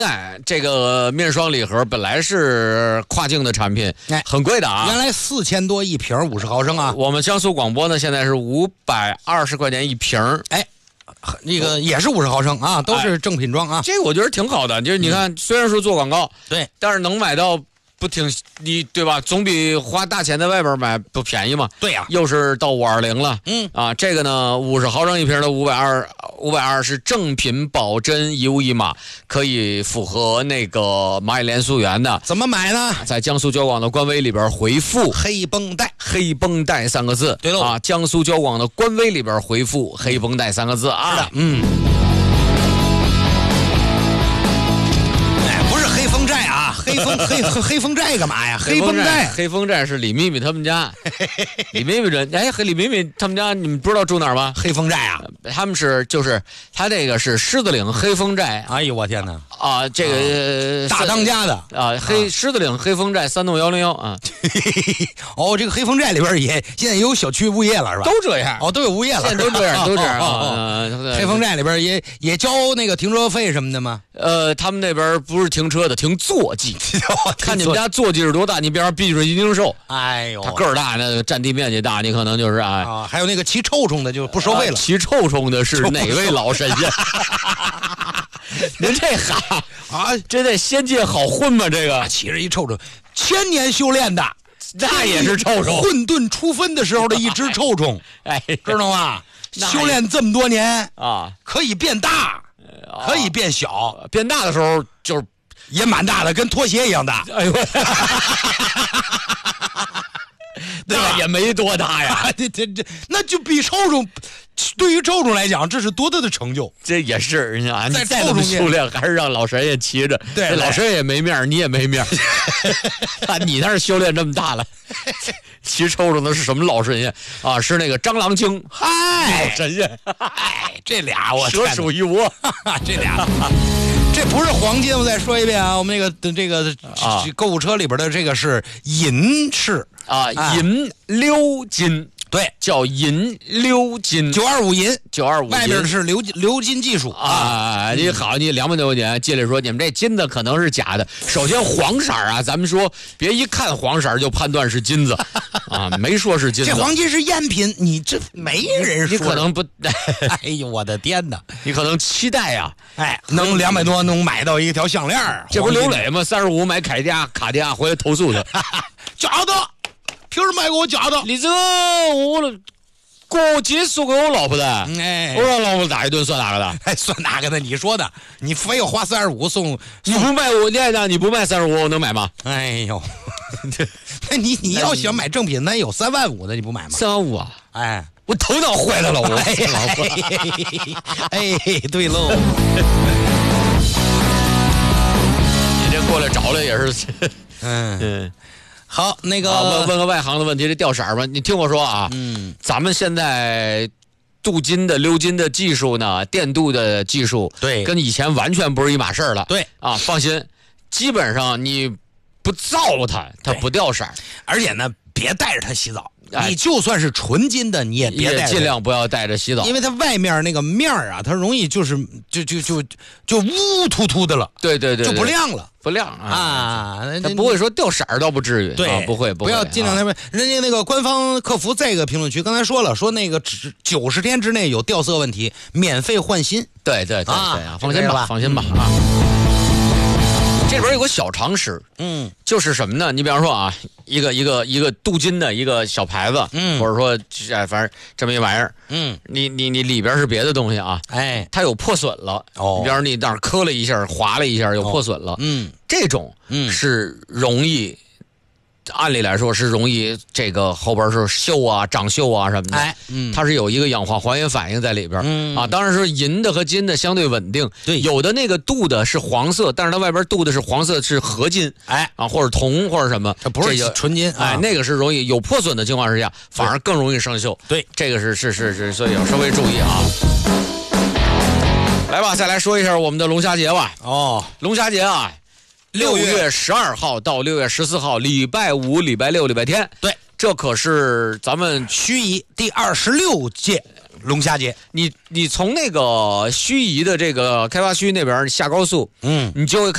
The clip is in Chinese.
这个面霜礼盒本来是跨境的产品，很贵的啊， 原来4000多一瓶，50毫升啊。 我们江苏广播呢，现在是520块钱一瓶， 那个也是50毫升啊，都是正品装啊。 这个我觉得挺好的，就是你看，虽然说做广告， 对， 但是能买到。不挺你对吧？总比花大钱在外边买不便宜嘛。 对呀， 又是到520了。这个呢，50毫升一瓶的520是正品保真一物一码，可以符合那个蚂蚁链溯源的。 怎么买呢？ 在江苏交广的官微里边回复黑绷带 3个字。 对喽啊，江苏交广的官微里边回复黑绷带3个字啊。 是的，黑风寨干嘛呀？黑风寨是李秘密他们家。李秘密人，李秘密他们家你们不知道住哪儿吗？ 黑风寨啊， 他们就是他这个是狮子岭黑风寨。 哎呦我天哪！ 啊，这个大当家的啊，狮子岭黑风寨3栋101啊。 哦，这个黑风寨里边现在也有小区物业了是吧？ 都这样哦，都有物业了， 现在都这样啊。 黑风寨里边也交那个停车费什么的吗？ 他们那边不是停车的，停坐骑。看你们家坐骑是多大，你比方说避水金兽， 哎呦， 它个儿大，那占地面积大，你可能就是啊，还有那个骑臭虫的就不收费了。 骑臭虫的是哪位老神仙？您这喊啊，这在仙界好混吗？这个骑着一臭虫，1000年修炼的， 那也是臭虫， 混沌初分的时候的一只臭虫，知道吗？修炼这么多年啊， 可以变大，可以变小， 变大的时候就是也蛮大的，跟拖鞋一样大。 哎呦，对吧？也没多大呀。 那就比臭虫，对于臭虫来讲，这是多大的成就？ 这也是啊，你再怎么修炼，还是让老神爷骑着。 对， 老神爷也没面，你也没面。你那是修炼这么大了，骑臭虫的是什么老神仙啊？是那个蟑螂精。老神仙。 这俩我蛇鼠一窝。 这俩。这不是黄金，我再说一遍啊！我们这个购物车里边的这个是银饰啊，银鎏金， 对， 叫银鎏金 ，925银 ，925银， 外边是鎏金技术啊！你好，你200多块钱，进来说你们这金子可能是假的。首先黄色啊，咱们说别一看黄色就判断是金子啊，没说是金子。 这黄金是赝品，你这没人说， 你可能不， 哎呦我的天哪！ 你可能期待呀， 能200多能买到一条项链， 这不刘磊吗？35买卡地亚回来投诉他， 假的。凭什么买给我假的？ 你这我过节送给我老婆的，我让老婆打一顿算哪个的？ 算哪个的？你说的，你非要花35送， 你不卖我，你不卖35，我能买吗？ 哎呦，那你要想买正品，那有35000的，你不买吗 ？35000啊！ 哎， 我头脑坏了，老婆。 对喽， 你这过来找来也是， 好，那个问个外行的问题，这掉色吗？你听我说啊，咱们现在镀金的、鎏金的技术呢，电镀的技术， 对， 跟以前完全不是一码事儿了。 对啊， 放心，基本上你不造它不掉色， 而且呢，别带着它洗澡。你就算是纯金的，你也别带着， 尽量不要带着洗澡， 因为它外面那个面啊，它容易就是就乌突突的了， 对， 就不亮了， 不亮啊，它不会说掉色倒不至于， 对， 不会， 不要尽量人家那个官方客服在一个评论区刚才说了，说那个90天之内有掉色问题，免费换新， 对，放心吧啊。这里边有个小常识，就是什么呢？你比方说啊，一个镀金的一个小牌子，或者说反正这么一玩意儿，你里边是别的东西啊，它有破损了，你比方说你那儿磕了一下、划了一下，有破损了，这种是容易。按理来说是容易这个后边是锈啊、长锈啊什么的，它是有一个氧化还原反应在里边，啊，当然是银的和金的相对稳定， 对， 有的那个镀的是黄色，但是它外边镀的是黄色是合金，或者铜或者什么， 它不是纯金， 那个是容易有破损的情况之下，反而更容易生锈， 对， 这个是，所以要稍微注意啊。来吧，再来说一下我们的龙虾节吧。龙虾节啊。6月12号到6月14号，礼拜5、礼拜6、礼拜天， 对， 这可是咱们盱眙第26届龙虾节。 你从那个盱眙的这个开发区那边下高速，你就会看。